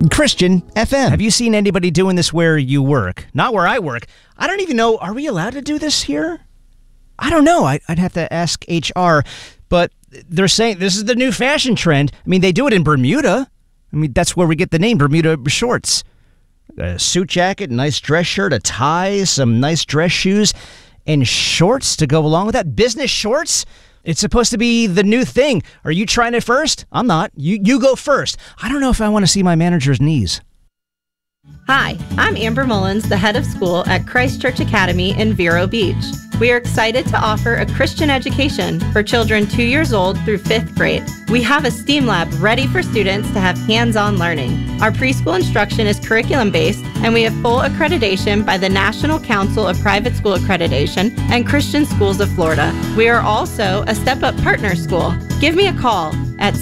Christian FM. Have you seen anybody doing this where you work? Not where I work. I don't even know. Are we allowed to do this here? I don't know. I'd have to ask HR. But they're saying this is the new fashion trend. I mean, they do it in Bermuda. I mean, that's where we get the name Bermuda shorts. A suit jacket, nice dress shirt, a tie, some nice dress shoes, and shorts to go along with that. Business shorts? It's supposed to be the new thing. Are you trying it first? I'm not. You go first. I don't know if I want to see my manager's knees. Hi, I'm Amber Mullins, the head of school at Christ Church Academy in Vero Beach. We are excited to offer a Christian education for children 2 years old through 5th grade. We have a STEAM lab ready for students to have hands-on learning. Our preschool instruction is curriculum-based, and we have full accreditation by the National Council of Private School Accreditation and Christian Schools of Florida. We are also a Step Up Partner School. Give me a call at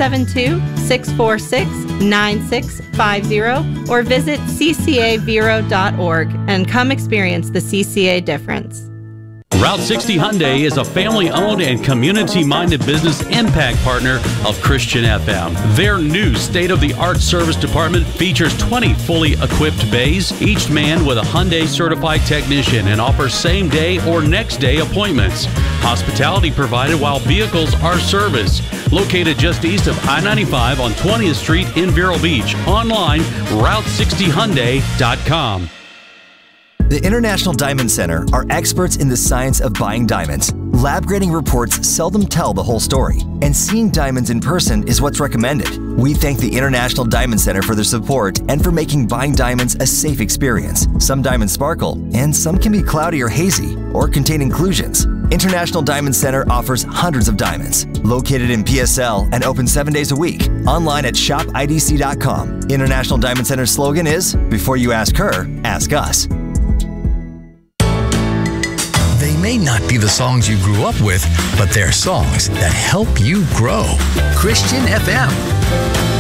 772-646-9650 or visit ccavero.org and come experience the CCA difference. Route 60 Hyundai is a family-owned and community-minded business impact partner of Christian FM. Their new state-of-the-art service department features 20 fully equipped bays, each manned with a Hyundai certified technician, and offers same-day or next-day appointments. Hospitality provided while vehicles are serviced. Located just east of I-95 on 20th Street in Vero Beach. Online, Route60Hyundai.com. The International Diamond Center are experts in the science of buying diamonds. Lab grading reports seldom tell the whole story, and seeing diamonds in person is what's recommended. We thank the International Diamond Center for their support and for making buying diamonds a safe experience. Some diamonds sparkle, and some can be cloudy or hazy, or contain inclusions. International Diamond Center offers hundreds of diamonds. Located in PSL and open 7 days a week. Online at shopidc.com. International Diamond Center's slogan is, before you ask her, ask us. They may not be the songs you grew up with, but they're songs that help you grow. Christian FM.